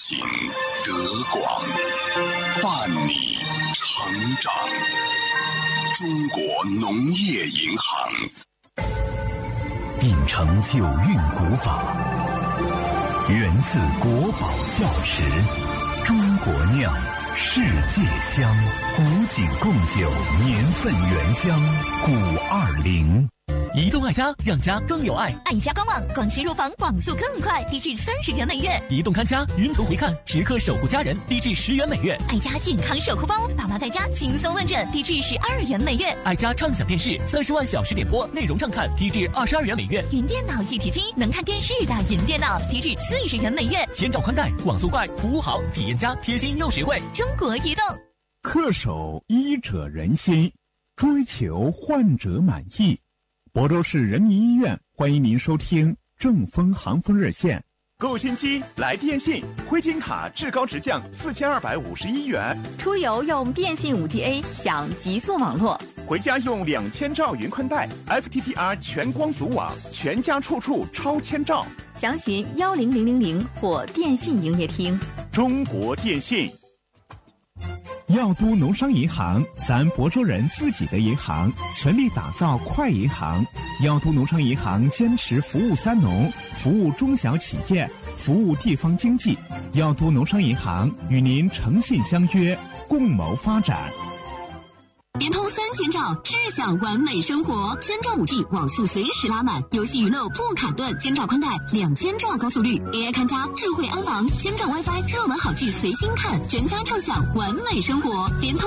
行德广，伴你成长。中国农业银行秉承九韵古法，源自国宝窖池，中国酿，世界香，古井贡酒年份原香520。 移动爱家，让家更有爱。 爱家官网，广西入房网速更快，低至30元每月。 移动看家，云图回看，时刻守护家人，低至10元每月。 爱家健康守护包，爸妈在家轻松问诊，低至12元每月。 爱家畅享电视，30万小时点播，内容畅看，低至22元每月。 云电脑一体机，能看电视的云电脑，低至40元每月。 千兆宽带，网速快，服务好，体验佳，贴心又实惠。 中国移动。 恪守医者仁心，追求患者满意。亳州市人民医院欢迎您收听正风航风热线。 购新机来电信，灰金卡至高直降4251元。 出游用电信5G A 享极速网络， 回家用2000兆云宽带 FTTR 全光组网，全家处处超千兆。 详询10000或电信营业厅。 中国电信。 药都农商银行，咱亳州人自己的银行，全力打造快银行。药都农商银行坚持服务三农，服务中小企业，服务地方经济。药都农商银行与您诚信相约，共谋发展。 联通3000兆，智享完美生活。千兆5G 网速随时拉满，游戏娱乐不卡顿，千兆宽带，2000兆高速率 ，AI 看家，智慧安防，千兆 WiFi，热门好剧随心看，全家畅享完美生活。联通。